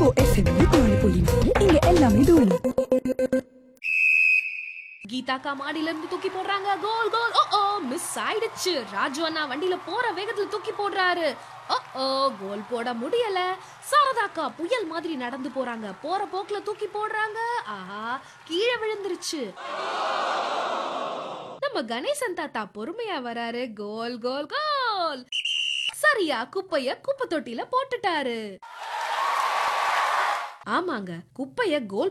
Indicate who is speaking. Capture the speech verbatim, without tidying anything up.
Speaker 1: Rainbow FM நூத்தி புள்ளி நாலு இங்க எல்லாமே தூளு.
Speaker 2: கீதா கா மாடியில இருந்து தூக்கி போடுறாங்க. கோல் கோல். ஓ ஓ மிஸ் ஆயிடுச்சு. ராஜு அண்ணா வண்டியில போற வேகத்துல தூக்கி போடுறாரு. ஓ ஓ கோல் போட முடியல. சாரதாக்கா புயல் மாதிரி நடந்து போறாங்க. போற போக்குல தூக்கி போடுறாங்க. ஆஹா கீழே விழுந்துருச்சு. நம்ம கணேசன் தாத்தா பொறுமையா வராரு. கோல் கோல் கோல். சரியா குப்பைய குப்பை தொட்டில போட்டுட்டாரு. ஆமாங்க, குப்பைய கோல்